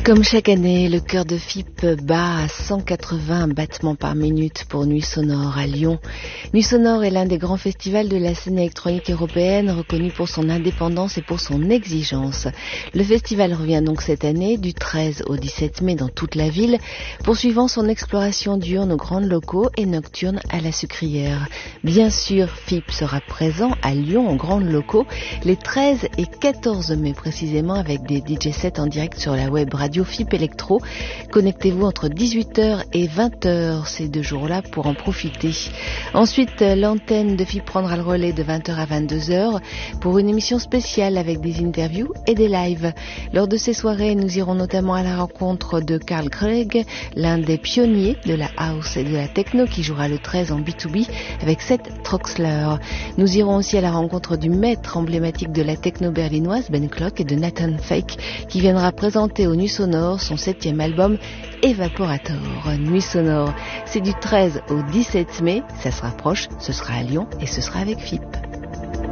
Comme chaque année, le cœur de FIP bat à 180 battements par minute pour Nuit Sonore à Lyon. Nuit Sonore est l'un des grands festivals de la scène électronique européenne, reconnu pour son indépendance et pour son exigence. Le festival revient donc cette année du 13 au 17 mai dans toute la ville, poursuivant son exploration diurne aux grands locaux et nocturne à la Sucrière. Bien sûr, FIP sera présent à Lyon aux grands locaux les 13 et 14 mai précisément avec des DJ sets en direct sur la web radio FIP Electro. Connectez-vous entre 18h et 20h ces deux jours-là pour en profiter. Ensuite, l'antenne de FIP prendra le relais de 20h à 22h pour une émission spéciale avec des interviews et des lives. Lors de ces soirées, nous irons notamment à la rencontre de Carl Craig, l'un des pionniers de la house et de la techno qui jouera le 13 en B2B avec Seth Troxler. Nous irons aussi à la rencontre du maître emblématique de la techno berlinoise Ben Clock et de Nathan Fake qui viendra présenter au Nuit Sonore son 7e album Evaporator. Nuit Sonore, c'est du 13 au 17 mai, ça se rapproche, ce sera à Lyon et ce sera avec FIP.